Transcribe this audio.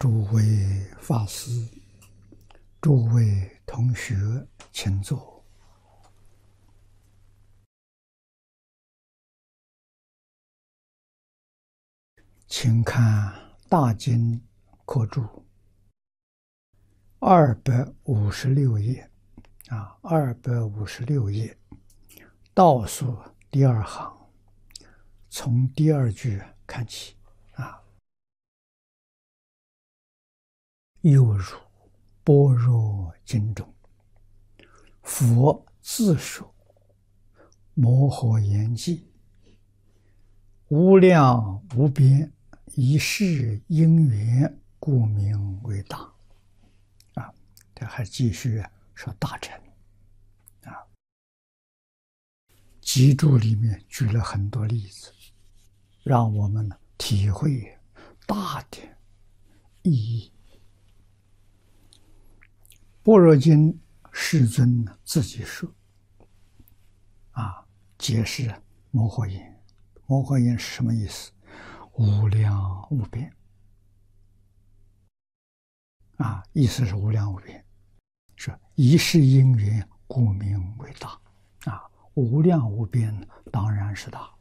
诸位法师、诸位同学，请坐。请看大经课注256页，256页倒数第二行，从第二句看起又如般若经中，佛自说摩诃言记，无量无边，一世因缘，故名为大。这还继续说大乘集注里面举了很多例子，让我们体会大的意义。般若经世尊自己说解释摩诃言。摩诃言是什么意思？无量无边意思是无量无边，是一世因缘，故名为大无量无边当然是大